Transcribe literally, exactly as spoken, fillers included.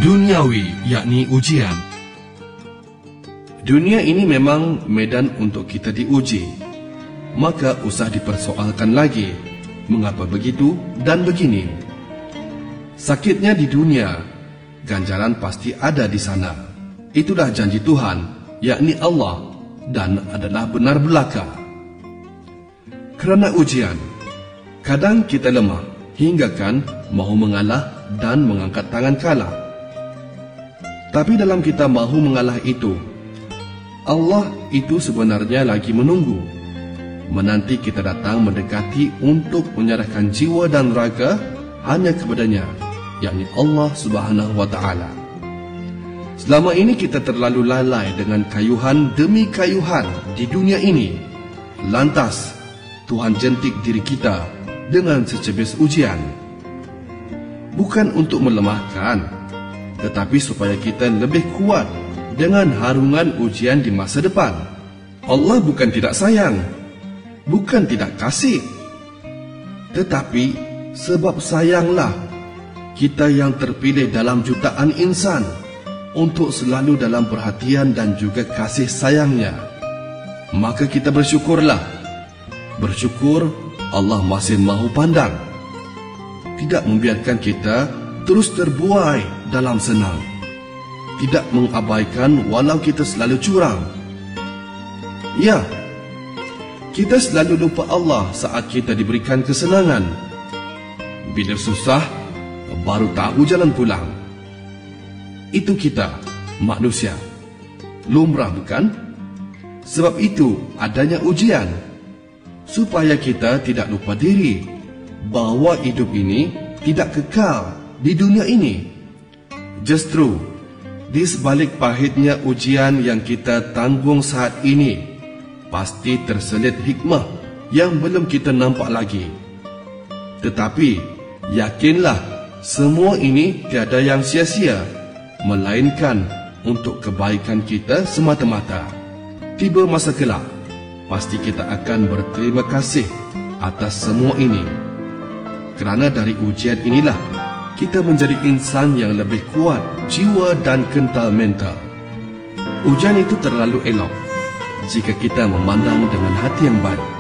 Duniawi, yakni ujian. Dunia ini memang medan untuk kita diuji. Maka usah dipersoalkan lagi mengapa begitu dan begini. Sakitnya di dunia, ganjaran pasti ada di sana. Itulah janji Tuhan, yakni Allah, dan adalah benar belaka. Kerana ujian, kadang kita lemah hinggakan mahu mengalah dan mengangkat tangan kalah. Tapi dalam kita mahu mengalah itu, Allah itu sebenarnya lagi menunggu, menanti kita datang mendekati untuk menyerahkan jiwa dan raga hanya kepadanya, yakni Allah Subhanahu wa Ta'ala. Selama ini kita terlalu lalai dengan kayuhan demi kayuhan di dunia ini. Lantas Tuhan jentik diri kita dengan secebis ujian, bukan untuk melemahkan, tetapi supaya kita lebih kuat dengan harungan ujian di masa depan. Allah bukan tidak sayang, bukan tidak kasih, tetapi sebab sayanglah kita yang terpilih dalam jutaan insan untuk selalu dalam perhatian dan juga kasih sayangnya. Maka kita bersyukurlah. Bersyukur Allah masih mahu pandang, tidak membiarkan kita terus terbuai dalam senang, tidak mengabaikan walau kita selalu curang. Ya, kita selalu lupa Allah saat kita diberikan kesenangan. Bila susah, baru tahu jalan pulang. Itu kita, manusia. Lumrah bukan? Sebab itu adanya ujian, supaya kita tidak lupa diri bahawa hidup ini tidak kekal di dunia ini. Justru di sebalik pahitnya ujian yang kita tanggung saat ini, pasti terselit hikmah yang belum kita nampak lagi. Tetapi yakinlah, semua ini tiada yang sia-sia, melainkan untuk kebaikan kita semata-mata. Tiba masa kelak, pasti kita akan berterima kasih atas semua ini. Kerana dari ujian inilah kita menjadi insan yang lebih kuat jiwa dan kental mental. Ujian itu terlalu elok jika kita memandang dengan hati yang baik.